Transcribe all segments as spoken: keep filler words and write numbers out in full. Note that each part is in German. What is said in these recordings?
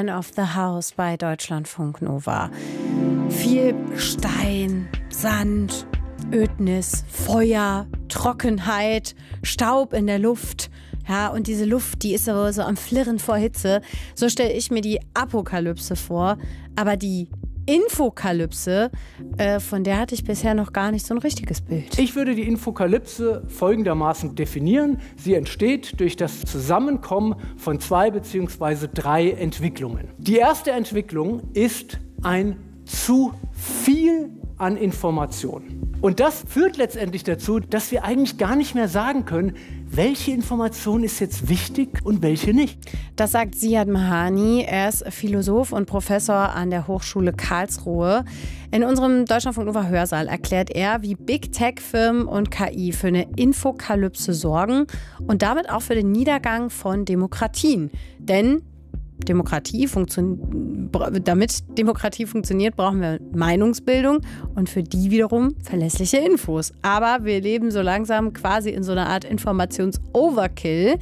Man of the House bei Deutschlandfunk Nova. Viel Stein, Sand, Ödnis, Feuer, Trockenheit, Staub in der Luft. Ja, und diese Luft, die ist so, so am Flirren vor Hitze. So stelle ich mir die Apokalypse vor. Aber die Infokalypse, äh, von der hatte ich bisher noch gar nicht so ein richtiges Bild. Ich würde die Infokalypse folgendermaßen definieren. Sie entsteht durch das Zusammenkommen von zwei bzw. drei Entwicklungen. Die erste Entwicklung ist ein zu viel an Informationen. Und das führt letztendlich dazu, dass wir eigentlich gar nicht mehr sagen können, welche Information ist jetzt wichtig und welche nicht. Das sagt Ziad Mahani. Er ist Philosoph und Professor an der Hochschule Karlsruhe. In unserem Deutschlandfunk Nova Hörsaal erklärt er, wie Big Tech-Firmen und K I für eine Infokalypse sorgen und damit auch für den Niedergang von Demokratien. Denn Demokratie funktion- damit Demokratie funktioniert, brauchen wir Meinungsbildung und für die wiederum verlässliche Infos. Aber wir leben so langsam quasi in so einer Art Informations-Overkill.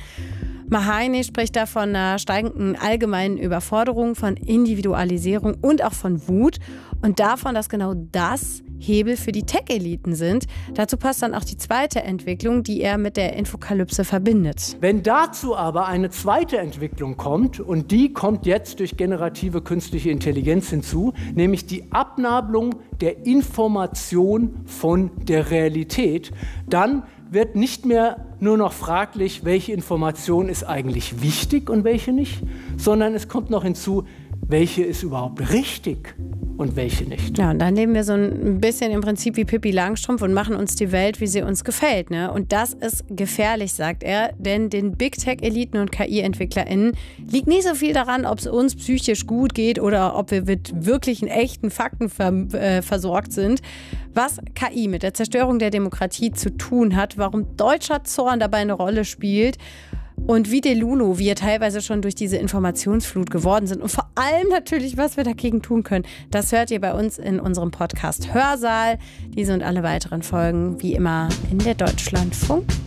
Mahani spricht da von einer steigenden allgemeinen Überforderung, von Individualisierung und auch von Wut und davon, dass genau das Hebel für die Tech-Eliten sind. Dazu passt dann auch die zweite Entwicklung, die er mit der Infokalypse verbindet. Wenn dazu aber eine zweite Entwicklung kommt, und die kommt jetzt durch generative künstliche Intelligenz hinzu, nämlich die Abnabelung der Information von der Realität, dann wird nicht mehr nur noch fraglich, welche Information ist eigentlich wichtig und welche nicht, sondern es kommt noch hinzu, welche ist überhaupt richtig und welche nicht. Ja, und dann leben wir so ein bisschen im Prinzip wie Pippi Langstrumpf und machen uns die Welt, wie sie uns gefällt. Ne? Und das ist gefährlich, sagt er, denn den Big-Tech-Eliten und K I-EntwicklerInnen liegt nicht so viel daran, ob es uns psychisch gut geht oder ob wir mit wirklichen, echten Fakten ver- äh, versorgt sind. Was K I mit der Zerstörung der Demokratie zu tun hat, warum deutscher Zorn dabei eine Rolle spielt und wie Delulu wir teilweise schon durch diese Informationsflut geworden sind und vor allem natürlich, was wir dagegen tun können, das hört ihr bei uns in unserem Podcast Hörsaal. Diese und alle weiteren Folgen wie immer in der Deutschlandfunk